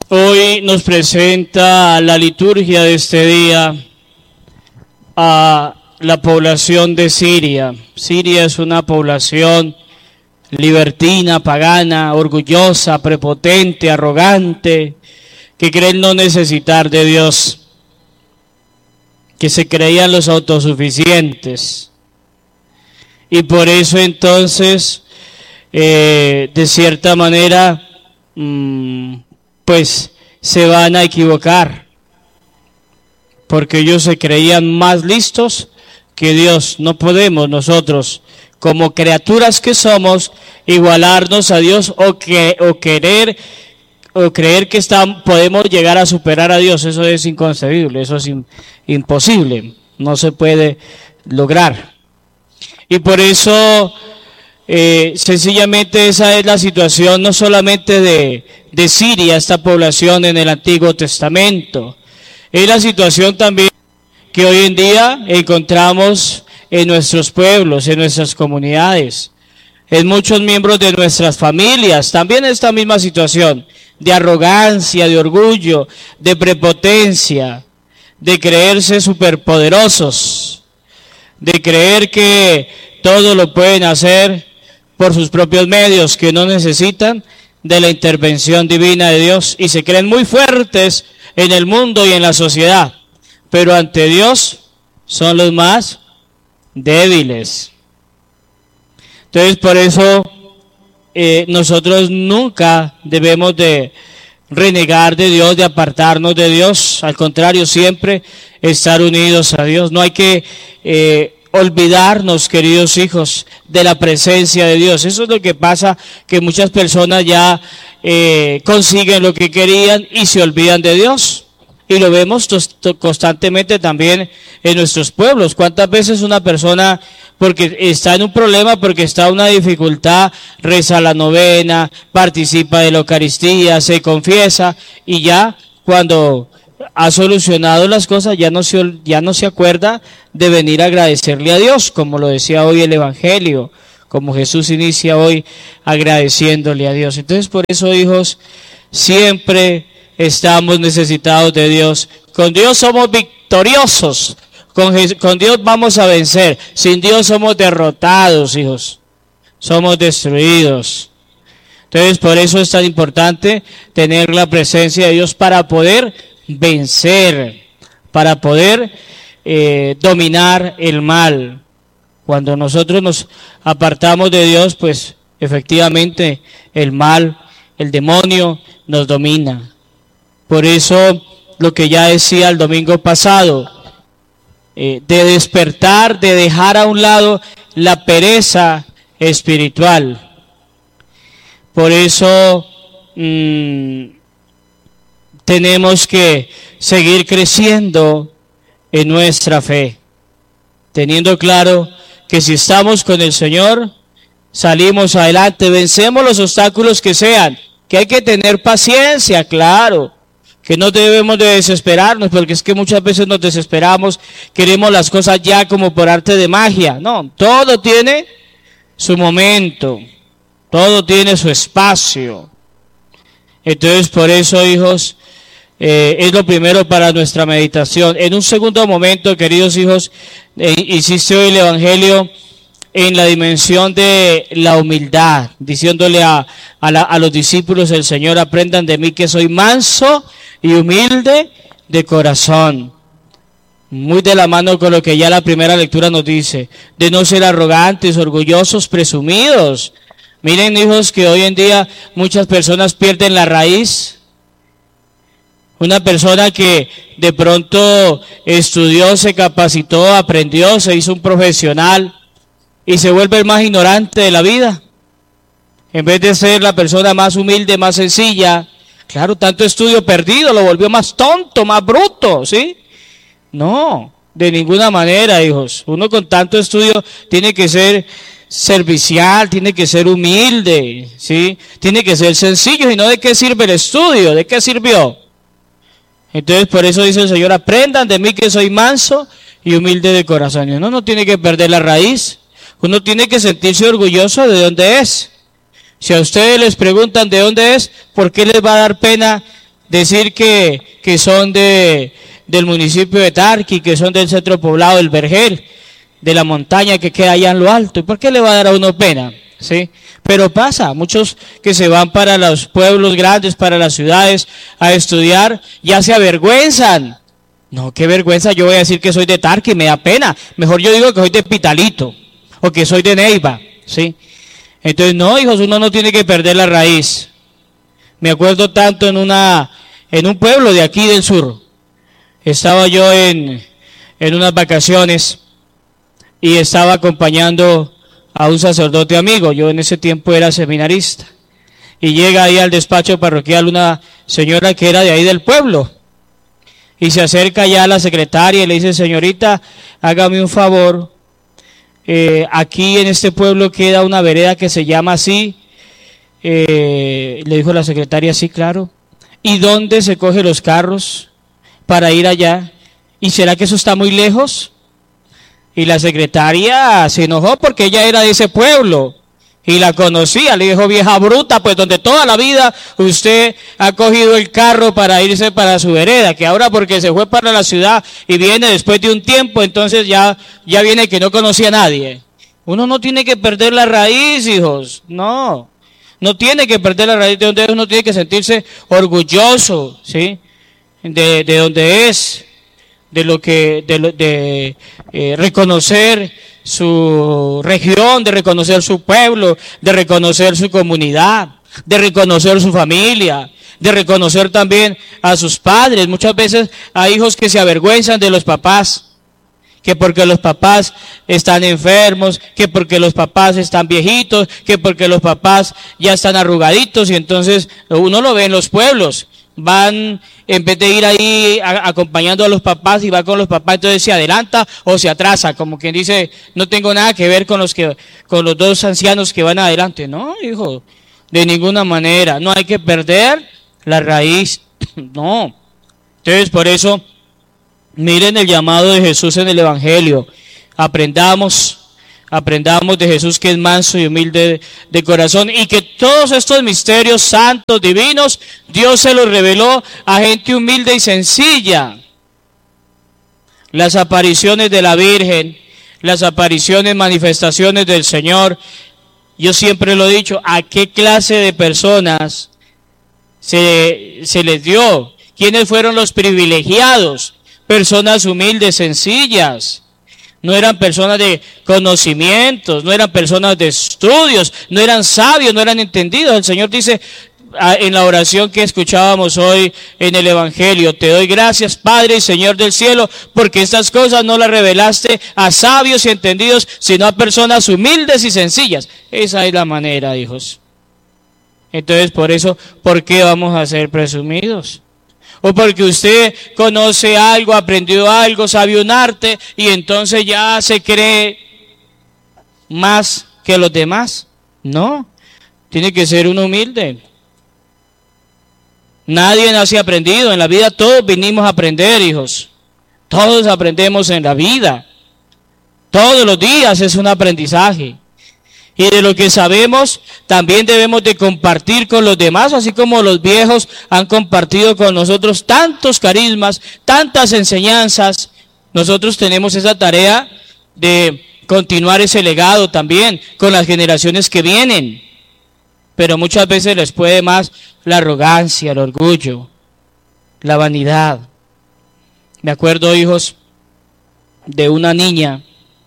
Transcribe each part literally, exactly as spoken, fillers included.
Hoy nos presenta la liturgia de este día a la población de Siria. Siria es una población libertina, pagana, orgullosa, prepotente, arrogante, que creen no necesitar de Dios, que se creían los autosuficientes. Y por eso entonces, eh, de cierta manera, mmm, pues se van a equivocar, porque ellos se creían más listos que Dios. No podemos nosotros, como criaturas que somos, igualarnos a Dios o, que, o querer o creer que está, podemos llegar a superar a Dios. Eso es inconcebible, eso es in, imposible, no se puede lograr. Y por eso eh, sencillamente esa es la situación no solamente de, de Siria, esta población en el Antiguo Testamento, es la situación también que hoy en día encontramos en nuestros pueblos, en nuestras comunidades, en muchos miembros de nuestras familias, también esta misma situación de arrogancia, de orgullo, de prepotencia, de creerse superpoderosos, de creer que todo lo pueden hacer por sus propios medios, que no necesitan de la intervención divina de Dios, y se creen muy fuertes en el mundo y en la sociedad, pero ante Dios son los más débiles. Entonces por eso eh, nosotros nunca debemos de renegar de Dios, de apartarnos de Dios. Al contrario, siempre estar unidos a Dios. No hay que eh, olvidarnos, queridos hijos, de la presencia de Dios. Eso es lo que pasa, que muchas personas ya eh, consiguen lo que querían y se olvidan de Dios. Y lo vemos constantemente también en nuestros pueblos. ¿Cuántas veces una persona, porque está en un problema, porque está en una dificultad, reza la novena, participa de la Eucaristía, se confiesa, y ya cuando ha solucionado las cosas ya no se, ya no se acuerda de venir a agradecerle a Dios, como lo decía hoy el Evangelio, como Jesús inicia hoy agradeciéndole a Dios? Entonces por eso, hijos, siempre estamos necesitados de Dios. Con Dios somos victoriosos, con, con Dios vamos a vencer. Sin Dios somos derrotados, hijos, somos destruidos. Entonces por eso es tan importante tener la presencia de Dios para poder vencer, para poder eh, dominar el mal. Cuando nosotros nos apartamos de Dios, pues efectivamente el mal, el demonio nos domina. Por eso lo que ya decía el domingo pasado, eh, de despertar, de dejar a un lado la pereza espiritual. Por eso mmm, tenemos que seguir creciendo en nuestra fe, teniendo claro que si estamos con el Señor, salimos adelante, vencemos los obstáculos que sean, que hay que tener paciencia, claro, que no debemos de desesperarnos, porque es que muchas veces nos desesperamos, queremos las cosas ya como por arte de magia. No, todo tiene su momento, todo tiene su espacio. Entonces por eso, hijos, eh, es lo primero para nuestra meditación. En un segundo momento, queridos hijos, eh, insiste hoy el Evangelio en la dimensión de la humildad, diciéndole a, a, la, a los discípulos del Señor: aprendan de mí que soy manso y humilde de corazón. Muy de la mano con lo que ya la primera lectura nos dice, de no ser arrogantes, orgullosos, presumidos. Miren, hijos, que hoy en día muchas personas pierden la raíz. Una persona que de pronto estudió, se capacitó, aprendió, se hizo un profesional y se vuelve el más ignorante de la vida, en vez de ser la persona más humilde, más sencilla. Claro, tanto estudio perdido lo volvió más tonto, más bruto, ¿sí? No, de ninguna manera, hijos. Uno con tanto estudio tiene que ser servicial, tiene que ser humilde, ¿sí? Tiene que ser sencillo. ¿Y no de qué sirve el estudio? ¿De qué sirvió? Entonces por eso dice el Señor: aprendan de mí que soy manso y humilde de corazón. Uno no tiene que perder la raíz. Uno tiene que sentirse orgulloso de dónde es. Si a ustedes les preguntan de dónde es, ¿por qué les va a dar pena decir que, que son de, del municipio de Tarqui, que son del centro poblado del Vergel, de la montaña que queda allá en lo alto. ¿Y por qué le va a dar a uno pena? ¿Sí? Pero pasa, muchos que se van para los pueblos grandes, para las ciudades a estudiar, ya se avergüenzan. No, qué vergüenza, yo voy a decir que soy de Tarqui, me da pena. Mejor yo digo que soy de Pitalito, o que soy de Neiva, ¿sí? Entonces, no, hijos, uno no tiene que perder la raíz. Me acuerdo tanto en una, en un pueblo de aquí del sur. Estaba yo en, en unas vacaciones y estaba acompañando a un sacerdote amigo. Yo en ese tiempo era seminarista. Y llega ahí al despacho parroquial una señora que era de ahí del pueblo. Y se acerca ya a la secretaria y le dice, señorita, hágame un favor. Eh, aquí en este pueblo queda una vereda que se llama así. Eh, le dijo la secretaria, sí, claro. ¿Y dónde se cogen los carros para ir allá? ¿Y será que eso está muy lejos? Y la secretaria se enojó porque ella era de ese pueblo y la conocía. Le dijo, vieja bruta, pues donde toda la vida usted ha cogido el carro para irse para su vereda, que ahora porque se fue para la ciudad y viene después de un tiempo, entonces ya, ya viene que no conocía a nadie. Uno no tiene que perder la raíz, hijos, no. No tiene que perder la raíz de donde es, uno tiene que sentirse orgulloso, ¿sí? De, de donde es, de lo que, de, de eh, reconocer su región, de reconocer su pueblo, de reconocer su comunidad, de reconocer su familia, de reconocer también a sus padres. Muchas veces hay hijos que se avergüenzan de los papás, que porque los papás están enfermos, que porque los papás están viejitos, que porque los papás ya están arrugaditos, y entonces uno lo ve en los pueblos, van, en vez de ir ahí a, acompañando a los papás y va con los papás, entonces se adelanta o se atrasa, como quien dice, no tengo nada que ver con los que, con los dos ancianos que van adelante. No, hijo, de ninguna manera, no hay que perder la raíz, no. Entonces por eso, miren el llamado de Jesús en el Evangelio. Aprendamos, aprendamos de Jesús, que es manso y humilde de, de corazón, y que todos estos misterios santos, divinos, Dios se los reveló a gente humilde y sencilla. Las apariciones de la Virgen, las apariciones, manifestaciones del Señor, yo siempre lo he dicho, ¿a qué clase de personas se, se les dio? ¿Quiénes fueron los privilegiados? Personas humildes, sencillas. No eran personas de conocimientos, no eran personas de estudios, no eran sabios, no eran entendidos. El Señor dice en la oración que escuchábamos hoy en el Evangelio, te doy gracias, Padre y Señor del cielo, porque estas cosas no las revelaste a sabios y entendidos, sino a personas humildes y sencillas. Esa es la manera, hijos. Entonces, por eso, ¿por qué vamos a ser presumidos? O porque usted conoce algo, aprendió algo, sabe un arte y entonces ya se cree más que los demás. No, tiene que ser uno humilde. Nadie nace aprendido. En la vida todos vinimos a aprender, hijos. Todos aprendemos en la vida. Todos los días es un aprendizaje. Y de lo que sabemos también debemos de compartir con los demás, así como los viejos han compartido con nosotros tantos carismas, tantas enseñanzas. Nosotros tenemos esa tarea de continuar ese legado también con las generaciones que vienen. Pero muchas veces les puede más la arrogancia, el orgullo, la vanidad. Me acuerdo, hijos, de una niña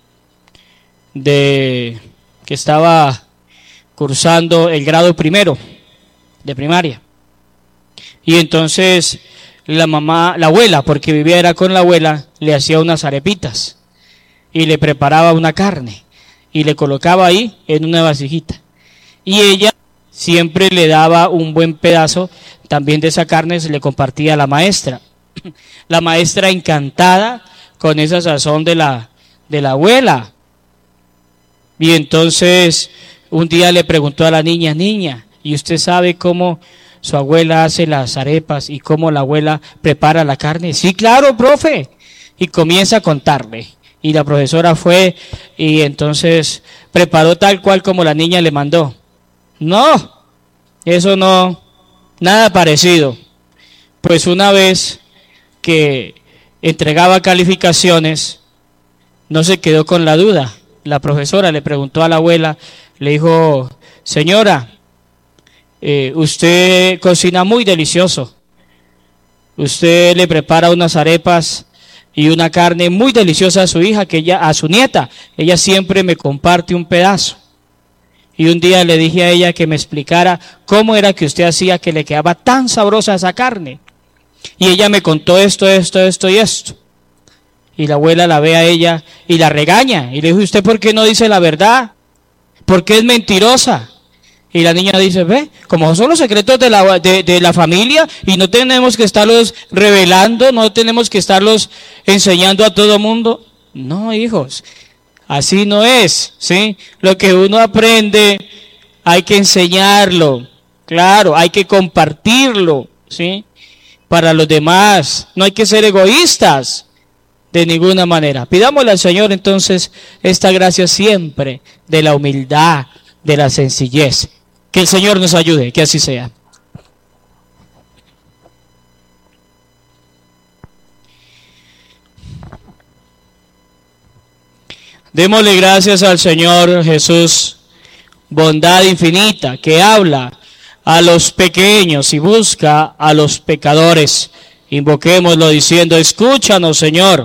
de... que estaba cursando el grado primero de primaria. Y entonces la mamá, la abuela, porque vivía era con la abuela, le hacía unas arepitas y le preparaba una carne y le colocaba ahí en una vasijita. Y ella siempre le daba un buen pedazo también de esa carne, se le compartía a la maestra. La maestra encantada con esa sazón de la, de la abuela. Y entonces un día le preguntó a la niña, niña, ¿y usted sabe cómo su abuela hace las arepas y cómo la abuela prepara la carne? Sí, claro, profe. Y comienza a contarle. Y la profesora fue y entonces preparó tal cual como la niña le mandó. No, eso no, nada parecido. Pues una vez que entregaba calificaciones, no se quedó con la duda. La profesora le preguntó a la abuela, le dijo, señora, eh, usted cocina muy delicioso. Usted le prepara unas arepas y una carne muy deliciosa a su hija, que ella, a su nieta. Ella siempre me comparte un pedazo. Y un día le dije a ella que me explicara cómo era que usted hacía que le quedaba tan sabrosa esa carne. Y ella me contó esto, esto, esto y esto. Y la abuela la ve a ella y la regaña. Y le dijo, ¿usted por qué no dice la verdad? ¿Por qué es mentirosa? Y la niña dice, ve, como son los secretos de la, de, de la familia y no tenemos que estarlos revelando, no tenemos que estarlos enseñando a todo mundo. No, hijos, así no es, ¿sí? Lo que uno aprende hay que enseñarlo, claro, hay que compartirlo, ¿sí? Para los demás, no hay que ser egoístas de ninguna manera. Pidámosle al Señor entonces esta gracia siempre de la humildad, de la sencillez. Que el Señor nos ayude, que así sea. Démosle gracias al Señor Jesús, bondad infinita, que habla a los pequeños y busca a los pecadores. Invoquémoslo diciendo, escúchanos, Señor.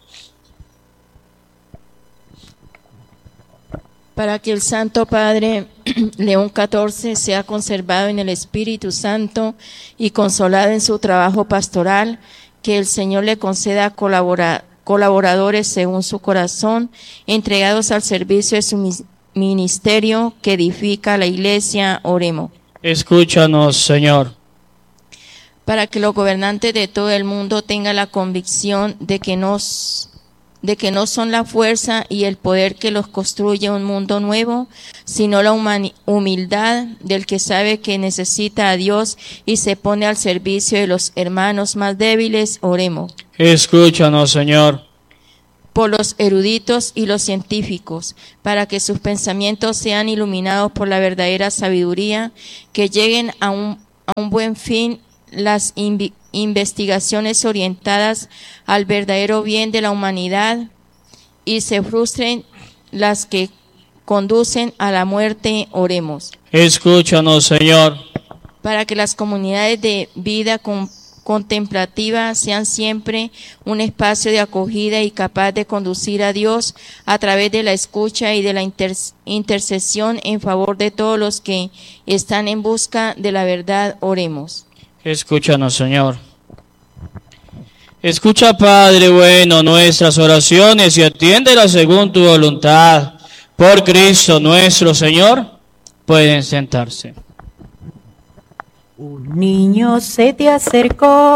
Para que el Santo Padre León catorce sea conservado en el Espíritu Santo y consolado en su trabajo pastoral, que el Señor le conceda colabora, colaboradores según su corazón, entregados al servicio de su ministerio que edifica la Iglesia. Oremos. Escúchanos, Señor. Para que los gobernantes de todo el mundo tengan la convicción de que nos de que no son la fuerza y el poder que los construye un mundo nuevo, sino la humildad del que sabe que necesita a Dios y se pone al servicio de los hermanos más débiles. Oremos. Escúchanos, Señor. Por los eruditos y los científicos, para que sus pensamientos sean iluminados por la verdadera sabiduría, que lleguen a un, a un buen fin las invi- investigaciones orientadas al verdadero bien de la humanidad y se frustren las que conducen a la muerte. Oremos. Escúchanos, Señor. Para que las comunidades de vida con, contemplativa sean siempre un espacio de acogida y capaz de conducir a Dios a través de la escucha y de la inter, intercesión en favor de todos los que están en busca de la verdad. Oremos. Escúchanos, Señor. Escucha, Padre bueno, nuestras oraciones y atiéndelas según tu voluntad. Por Cristo nuestro Señor. Pueden sentarse. Un niño se te acercó